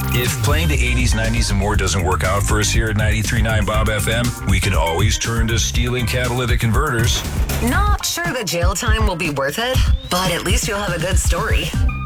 If playing the 80s, 90s, and more doesn't work out for us here at 93.9 Bob FM, we can always turn to stealing catalytic converters. Not sure the jail time will be worth it, but at least you'll have a good story.